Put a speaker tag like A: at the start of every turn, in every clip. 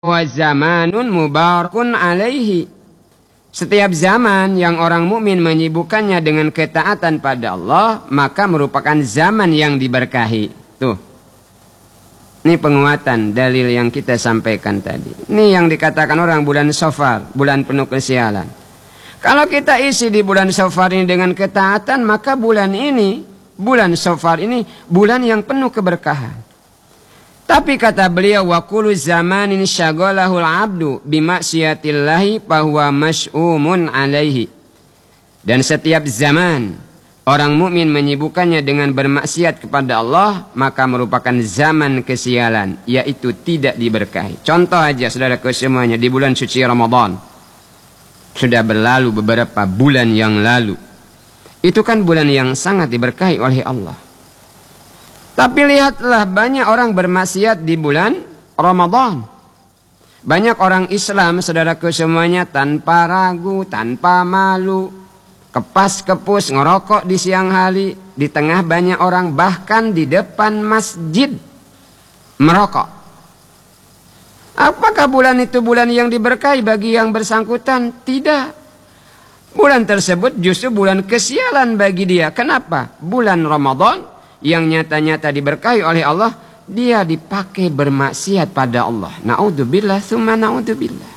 A: wa zamanun mubarakun alaihi. Setiap zaman yang orang mukmin menyibukkannya dengan ketaatan pada Allah, maka merupakan zaman yang diberkahi. Tuh. Ini penguatan dalil yang kita sampaikan tadi. Ini yang dikatakan orang bulan Safar, bulan penuh kesialan. Kalau kita isi di bulan Safar ini dengan ketaatan, maka bulan ini, bulan Safar ini, bulan yang penuh keberkahan. Tapi kata beliau, wa kullu zamanin syaghalahul abdu bimaksiyatillahi fahuwa mas'umun alaihi. Dan setiap zaman orang mukmin menyibukkannya dengan bermaksiat kepada Allah, maka merupakan zaman kesialan, yaitu tidak diberkahi. Contoh aja saudaraku semuanya, di bulan suci Ramadan. Sudah berlalu beberapa bulan yang lalu. Itu kan bulan yang sangat diberkahi oleh Allah. Tapi lihatlah, banyak orang bermaksiat di bulan Ramadan. Banyak orang Islam, saudaraku semuanya, tanpa ragu, tanpa malu, kepas-kepus, ngerokok di siang hari, di tengah banyak orang, bahkan di depan masjid, merokok. Apakah bulan itu bulan yang diberkahi bagi yang bersangkutan? Tidak. Bulan tersebut justru bulan kesialan bagi dia. Kenapa? Bulan Ramadan yang nyata-nyata diberkahi oleh Allah, dia dipakai bermaksiat pada Allah. Na'udzubillah, tsumma na'udzubillah.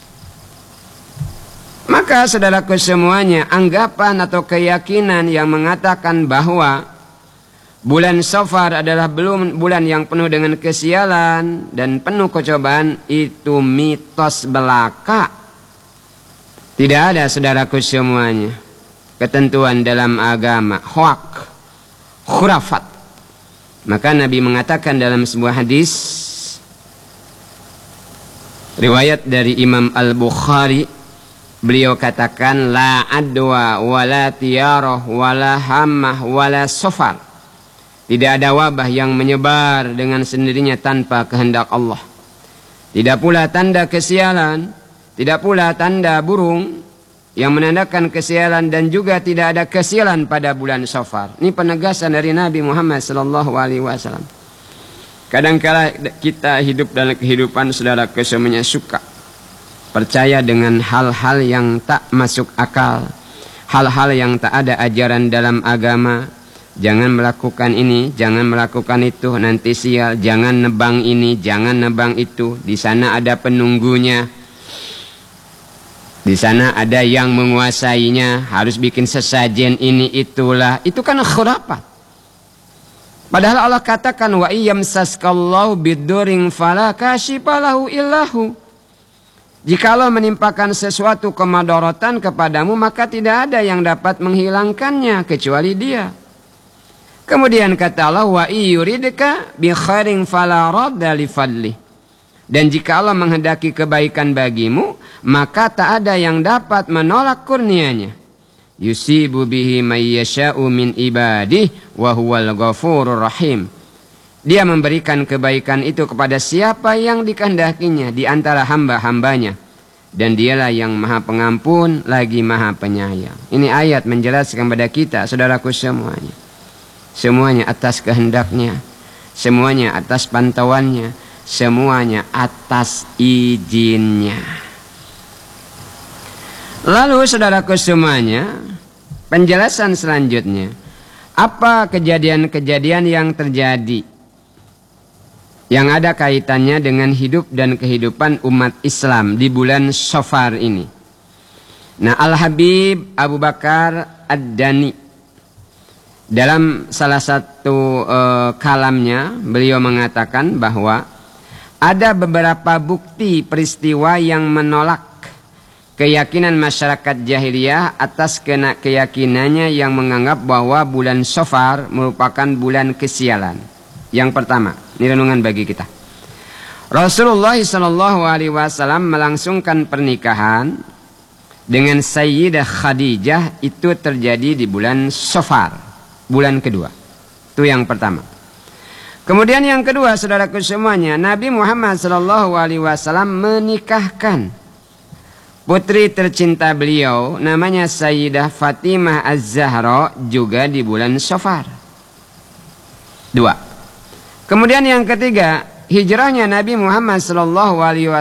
A: Maka saudaraku semuanya, anggapan atau keyakinan yang mengatakan bahwa bulan Safar adalah belum bulan yang penuh dengan kesialan dan penuh kecobaan, itu mitos belaka. Tidak ada, saudaraku semuanya, ketentuan dalam agama, hoak, khurafat. Maka Nabi mengatakan dalam sebuah hadis riwayat dari Imam Al-Bukhari, beliau katakan, la adwa wala tiyarah wala hammah wala safar. Tidak ada wabah yang menyebar dengan sendirinya tanpa kehendak Allah. Tidak pula tanda kesialan, tidak pula tanda burung yang menandakan kesialan, dan juga tidak ada kesialan pada bulan Safar. Ini penegasan dari Nabi Muhammad SAW. Kadang-kala kita hidup dalam kehidupan saudara kesemuanya suka percaya dengan hal-hal yang tak masuk akal, hal-hal yang tak ada ajaran dalam agama. Jangan melakukan ini, jangan melakukan itu, nanti sial. Jangan nebang ini, jangan nebang itu. Di sana ada penunggunya. Di sana ada yang menguasainya, harus bikin sesajen ini itulah. Itu kan khurafat. Padahal Allah katakan, wa iyamsaskallahu biddurin fala kashifa lahu illahu. Jikalau menimpakan sesuatu kemadharatan kepadamu, maka tidak ada yang dapat menghilangkannya kecuali Dia. Kemudian kata Allah, wa iyuridka bi khairin fala radda li fadli. Dan jika Allah menghendaki kebaikan bagimu, maka tak ada yang dapat menolak kurnianya. Yusibu bihi may yasha'u min ibadih wa huwal ghafurur rahim. Dia memberikan kebaikan itu kepada siapa yang dikehendakinya di antara hamba-hambanya. Dan dialah yang maha pengampun lagi maha penyayang. Ini ayat menjelaskan kepada kita, saudaraku semuanya. Semuanya atas kehendaknya, semuanya atas pantauannya, semuanya atas izinnya. Lalu saudaraku semuanya, penjelasan selanjutnya, apa kejadian-kejadian yang terjadi yang ada kaitannya dengan hidup dan kehidupan umat Islam di bulan Safar ini. Nah, Al-Habib Abu Bakar Ad-Dani dalam salah satu kalamnya, beliau mengatakan bahwa ada beberapa bukti peristiwa yang menolak keyakinan masyarakat jahiliyah atas keyakinannya yang menganggap bahwa bulan Safar merupakan bulan kesialan. Yang pertama, ini renungan bagi kita. Rasulullah SAW melangsungkan pernikahan dengan Sayyidah Khadijah itu terjadi di bulan Safar, bulan kedua. Itu yang pertama. Kemudian yang kedua, saudaraku semuanya, Nabi Muhammad SAW menikahkan putri tercinta beliau, namanya Sayyidah Fatimah Az-Zahra, juga di bulan Safar. Dua. Kemudian yang ketiga, hijrahnya Nabi Muhammad SAW